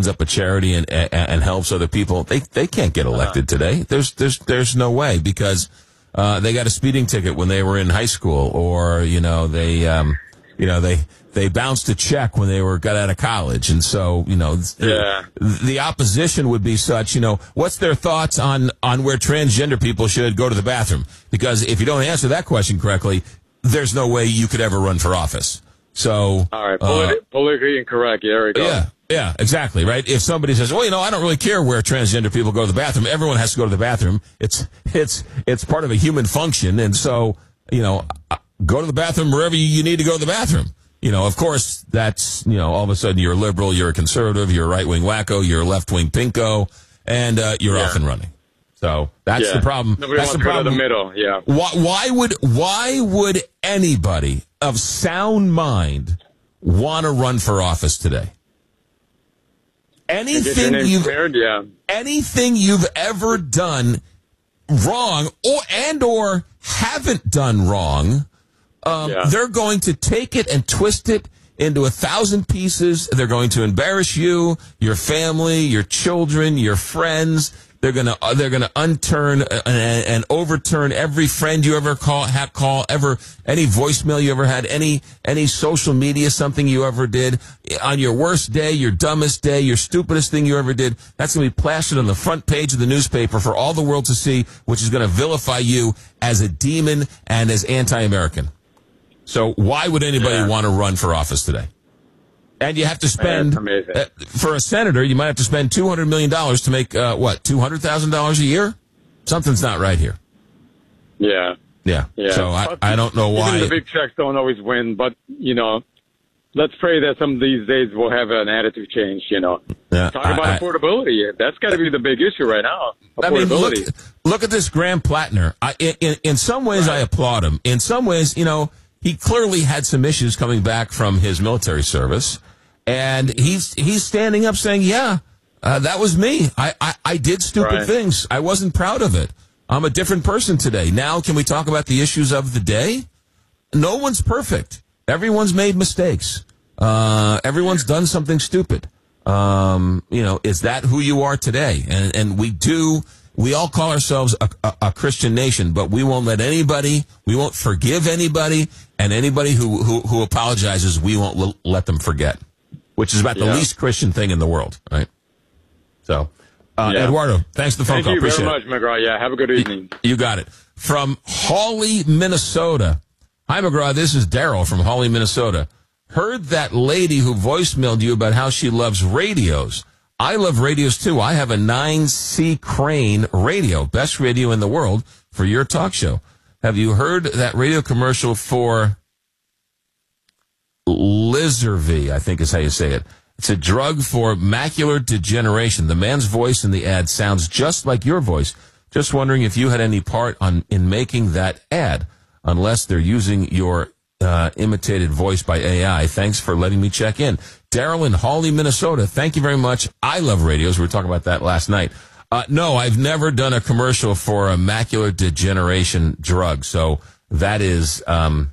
opens up a charity and helps other people, they can't get elected today. There's no way, because they got a speeding ticket when they were in high school, or they bounced a check when they got out of college, and so the opposition would be such. What's their thoughts on where transgender people should go to the bathroom? Because if you don't answer that question correctly, there's no way you could ever run for office. So, all right, politically incorrect. There we go. Yeah, exactly, right? If somebody says, well, I don't really care where transgender people go to the bathroom. Everyone has to go to the bathroom. It's part of a human function. And so, go to the bathroom wherever you need to go to the bathroom. Of course, that's, all of a sudden you're a liberal, you're a conservative, you're a right-wing wacko, you're a left-wing pinko, and you're off and running. So that's the problem. Nobody that's wants the problem. To go to the middle, Why would anybody of sound mind want to run for office today? Anything you've ever done wrong or haven't done wrong, they're going to take it and twist it into 1,000 pieces. They're going to embarrass you, your family, your children, your friends. They're gonna unturn and overturn every friend you ever call, any voicemail you ever had, any social media, something you ever did. On your worst day, your dumbest day, your stupidest thing you ever did, that's gonna be plastered on the front page of the newspaper for all the world to see, which is gonna vilify you as a demon and as anti-American. So why would anybody want to run for office today? And you have to spend, for a senator, you might have to spend $200 million to make, $200,000 a year? Something's not right here. Yeah. So I don't know why. Even the big checks don't always win, but, let's pray that some of these days we'll have an attitude change, Talk about affordability. That's got to be the big issue right now. Affordability. I mean, look at this Graham Plattner. In some ways, I applaud him. In some ways, he clearly had some issues coming back from his military service. And he's standing up saying, that was me. I did stupid things. I wasn't proud of it. I'm a different person today. Now, can we talk about the issues of the day? No one's perfect. Everyone's made mistakes. Everyone's done something stupid. Is that who you are today? And we all call ourselves a Christian nation, but we won't forgive anybody, and anybody who apologizes, we won't let them forget. Which is about the least Christian thing in the world, right? So, Eduardo, thanks for the phone call. Thank you very much, McGraw. Yeah, have a good evening. You got it. From Hawley, Minnesota. Hi, McGraw. This is Daryl from Hawley, Minnesota. Heard that lady who voicemailed you about how she loves radios. I love radios, too. I have a 9C Crane radio, best radio in the world for your talk show. Have you heard that radio commercial for Lizervi, I think is how you say it. It's a drug for macular degeneration. The man's voice in the ad sounds just like your voice. Just wondering if you had any part in making that ad, unless they're using your imitated voice by AI. Thanks for letting me check in. Daryl in Hawley, Minnesota, thank you very much. I love radios. We were talking about that last night. No, I've never done a commercial for a macular degeneration drug. So that is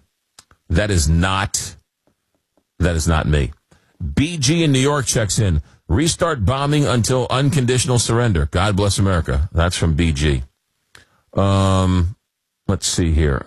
not me. BG in New York checks in. Restart bombing until unconditional surrender. God bless America. That's from BG. Let's see here.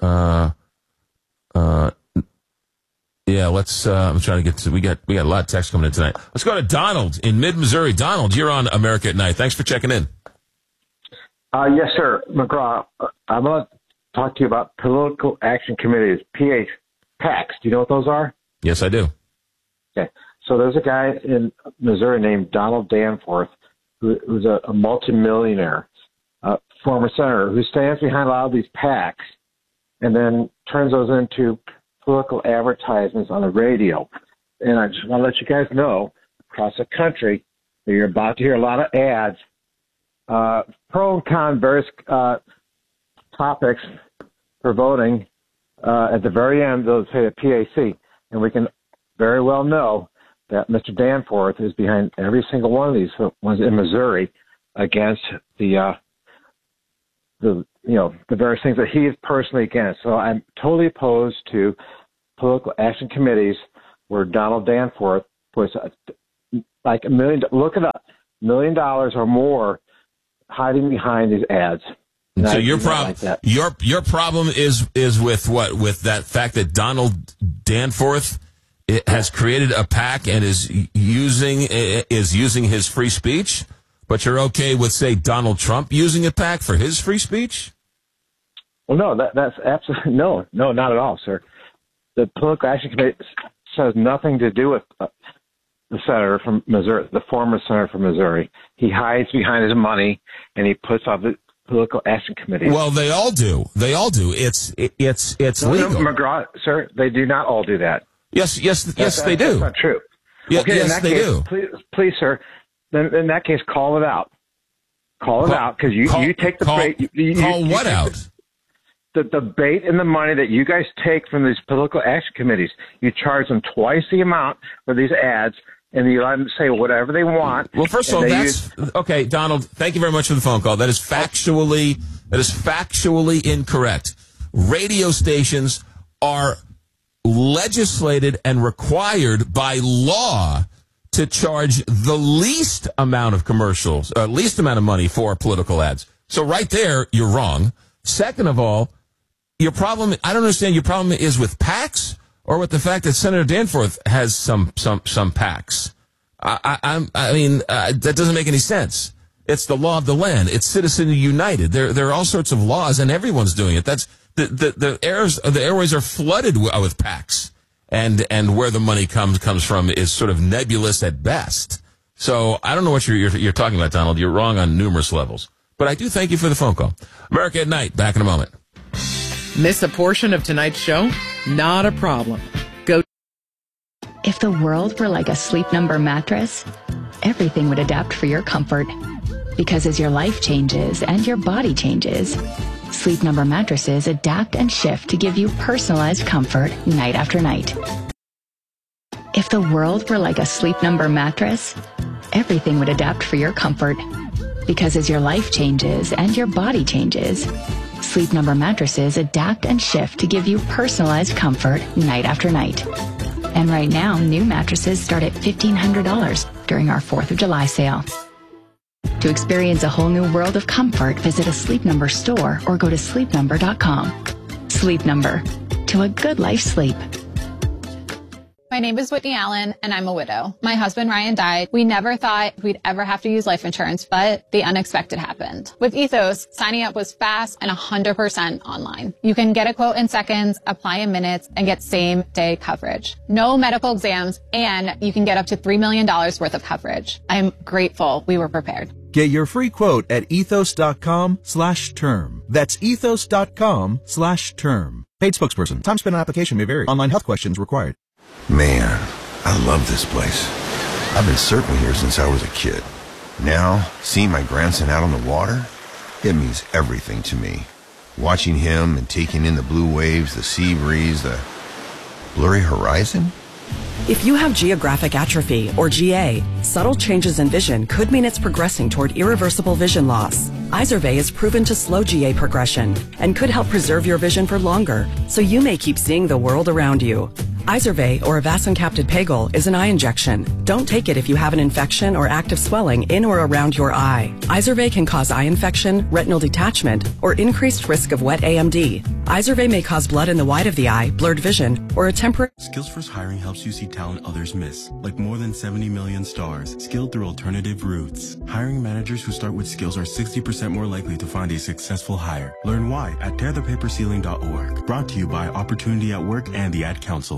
I'm trying to get to, we got a lot of text coming in tonight. Let's go to Donald in mid-Missouri. Donald, you're on America at Night. Thanks for checking in. Yes, sir. McGraw, I'm going to talk to you about political action committees, PACs. Do you know what those are? Yes, I do. Okay. So there's a guy in Missouri named Donald Danforth, who's a multimillionaire, former senator, who stands behind a lot of these PACs and then turns those into political advertisements on the radio. And I just want to let you guys know, across the country, that you're about to hear a lot of ads, pro and con various topics for voting. At the very end, they'll say a PAC. And we can very well know that Mr. Danforth is behind every single one of these ones in Missouri against the various things that he is personally against. So I'm totally opposed to political action committees where Donald Danforth puts like $1 million. Look it up. million or more hiding behind these ads. And so your problem is with what? With that fact that Donald Danforth has created a PAC and is using his free speech, but you're okay with, say, Donald Trump using a PAC for his free speech? Well, no, that's absolutely no, not at all, sir. The Political Action Committee has nothing to do with the senator from Missouri, the former senator from Missouri. He hides behind his money and he puts off the Political Action Committee. Well, they all do. It's legal. No, McGraw, sir, they do not all do that. Yes, they do. That's not true. Yeah, okay, yes, they do. Please, sir. Then in that case, call it out. Call it out because you take the bait. Call what out? The bait and the money that you guys take from these political action committees. You charge them twice the amount for these ads, and you let them say whatever they want. Well, first of all, okay, Donald. Thank you very much for the phone call. That is factually incorrect. Radio stations are legislated and required by law to charge the least amount of least amount of money for political ads. So right there, you're wrong. Second of all, I don't understand. Your problem is with PACs or with the fact that Senator Danforth has some PACs. I mean, that doesn't make any sense. It's the law of the land. It's Citizens United. There are all sorts of laws, and everyone's doing it. That's the airways are flooded with PACs, and where the money comes from is sort of nebulous at best. So I don't know what you're talking about, Donald. You're wrong on numerous levels. But I do thank you for the phone call. America at Night. Back in a moment. Miss a portion of tonight's show? Not a problem. Go. If the world were like a Sleep Number mattress, everything would adapt for your comfort. Because as your life changes and your body changes, Sleep Number mattresses adapt and shift to give you personalized comfort night after night. If the world were like a Sleep Number mattress, everything would adapt for your comfort. Because as your life changes and your body changes, Sleep Number mattresses adapt and shift to give you personalized comfort night after night. And right now, new mattresses start at $1,500 during our 4th of July sale. To experience a whole new world of comfort, visit a Sleep Number store or go to sleepnumber.com. Sleep Number. To a good life sleep. My name is Whitney Allen, and I'm a widow. My husband, Ryan, died. We never thought we'd ever have to use life insurance, but the unexpected happened. With Ethos, signing up was fast and 100% online. You can get a quote in seconds, apply in minutes, and get same-day coverage. No medical exams, and you can get up to $3 million worth of coverage. I'm grateful we were prepared. Get your free quote at ethos.com/term. That's ethos.com/term. Paid spokesperson. Time spent on application may vary. Online health questions required. Man, I love this place. I've been surfing here since I was a kid. Now, seeing my grandson out on the water, it means everything to me. Watching him and taking in the blue waves, the sea breeze, the blurry horizon. If you have geographic atrophy, or GA, subtle changes in vision could mean it's progressing toward irreversible vision loss. Izervay is proven to slow GA progression and could help preserve your vision for longer, so you may keep seeing the world around you. Izervay, or avacincaptad pegol, is an eye injection. Don't take it if you have an infection or active swelling in or around your eye. Izervay can cause eye infection, retinal detachment, or increased risk of wet AMD. Izervay may cause blood in the white of the eye, blurred vision, or a temporary... SkillsFirst Hiring helps you see talent others miss, like more than 70 million stars, skilled through alternative routes. Hiring managers who start with skills are 60% more likely to find a successful hire. Learn why at tearthepaperceiling.org. Brought to you by Opportunity at Work and the Ad Council.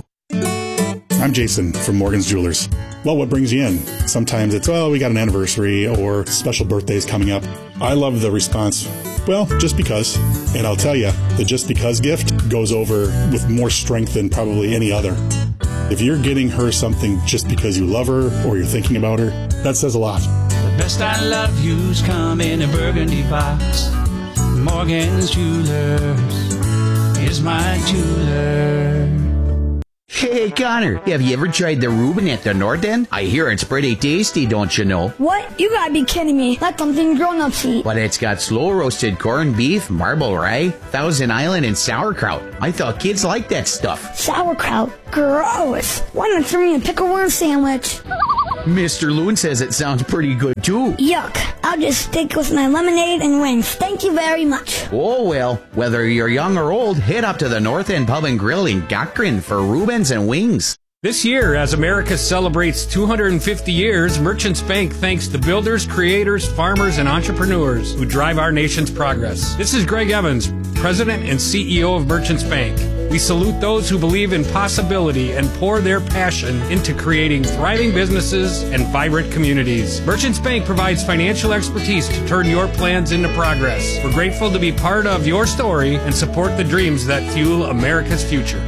I'm Jason from Morgan's Jewelers. Well, what brings you in? Sometimes it's, well, we got an anniversary or special birthdays coming up. I love the response, well, just because. And I'll tell you, the just because gift goes over with more strength than probably any other. If you're getting her something just because you love her or you're thinking about her, that says a lot. The best I love you's come in a burgundy box. Morgan's Jewelers is my jeweler. Hey, Connor, have you ever tried the Reuben at the North End? I hear it's pretty tasty, don't you know? What? You gotta be kidding me. That's something grown-ups eat. But it's got slow-roasted corned beef, marble rye, Thousand Island, and sauerkraut. I thought kids liked that stuff. Sauerkraut? Gross. Why not throw me a pickle worm sandwich? Mr. Loon says it sounds pretty good, too. Yuck. I'll just stick with my lemonade and wings. Thank you very much. Oh, well, whether you're young or old, head up to the North End Pub and Grill in Gakrin for Reubens and wings. This year, as America celebrates 250 years, Merchants Bank thanks the builders, creators, farmers, and entrepreneurs who drive our nation's progress. This is Greg Evans, President and CEO of Merchants Bank. We salute those who believe in possibility and pour their passion into creating thriving businesses and vibrant communities. Merchants Bank provides financial expertise to turn your plans into progress. We're grateful to be part of your story and support the dreams that fuel America's future.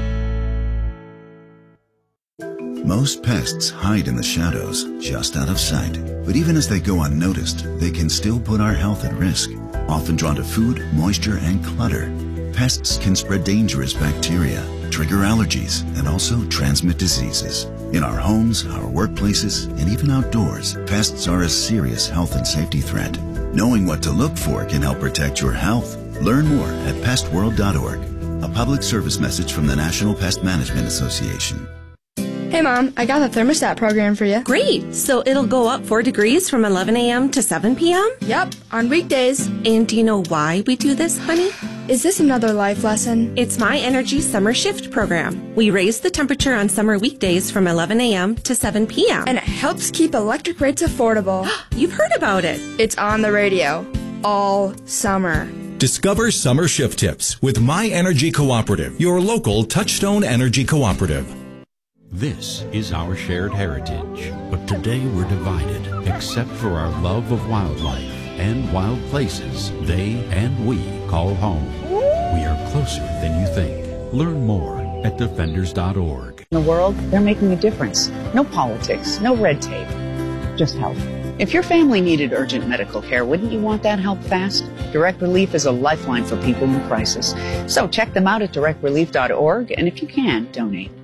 Most pests hide in the shadows, just out of sight. But even as they go unnoticed, they can still put our health at risk. Often drawn to food, moisture, and clutter, pests can spread dangerous bacteria, trigger allergies, and also transmit diseases. In our homes, our workplaces, and even outdoors, pests are a serious health and safety threat. Knowing what to look for can help protect your health. Learn more at pestworld.org. A public service message from the National Pest Management Association. Hey Mom, I got the thermostat program for you. Great! So it'll go up 4 degrees from 11 a.m. to 7 p.m.? Yep, on weekdays. And do you know why we do this, honey? Is this another life lesson? It's My Energy Summer Shift program. We raise the temperature on summer weekdays from 11 a.m. to 7 p.m. And it helps keep electric rates affordable. You've heard about it. It's on the radio all summer. Discover summer shift tips with My Energy Cooperative, your local Touchstone Energy Cooperative. This is our shared heritage, but today we're divided, except for our love of wildlife and wild places they and we call home. We are closer than you think. Learn more at defenders.org. In the world, they're making a difference. No politics, no red tape, just help. If your family needed urgent medical care, wouldn't you want that help fast? Direct Relief is a lifeline for people in crisis. So check them out at directrelief.org, and if you can, donate.